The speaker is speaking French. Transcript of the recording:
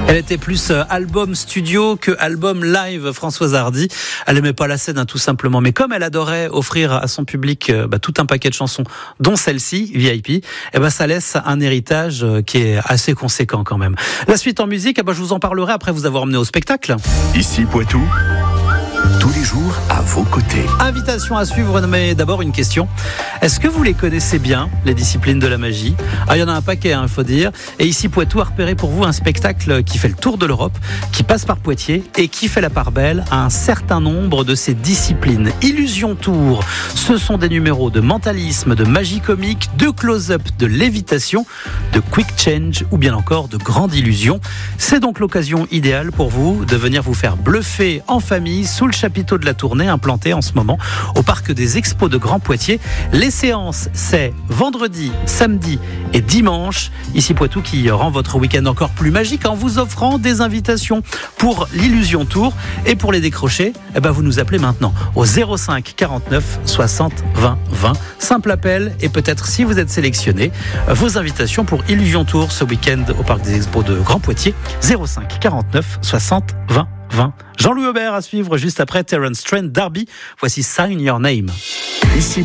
Elle était plus album studio que album live, Françoise Hardy. Elle aimait pas la scène, tout simplement. Mais comme elle adorait offrir à son public tout un paquet de chansons, dont celle-ci, VIP, ça laisse un héritage qui est assez conséquent quand même. La suite en musique, je vous en parlerai après vous avoir emmené au spectacle. Ici Poitou, tous les jours à vos côtés. Invitation à suivre, mais d'abord une question. Est-ce que vous les connaissez bien, les disciplines de la magie ? Il y en a un paquet, il faut dire. Et ici, Poitou a repéré pour vous un spectacle qui fait le tour de l'Europe, qui passe par Poitiers et qui fait la part belle à un certain nombre de ces disciplines. Illusion Tour, ce sont des numéros de mentalisme, de magie comique, de close-up, de lévitation, de quick change ou bien encore de grande illusion. C'est donc l'occasion idéale pour vous de venir vous faire bluffer en famille sous le chapiteau de la tournée implanté en ce moment au parc des Expos de Grand Poitiers. Les séances, c'est vendredi, samedi et dimanche. Ici Poitou qui rend votre week-end encore plus magique en vous offrant des invitations pour l'Illusion Tour. Et pour les décrocher, vous nous appelez maintenant au 05 49 60 20 20. Simple appel et peut-être si vous êtes sélectionné, vos invitations pour Illusion Tour ce week-end au parc des Expos de Grand Poitiers. 05 49 60 20 20. Jean-Louis Aubert à suivre juste après Terence Trent D'Arby. Voici Sign Your Name. Ici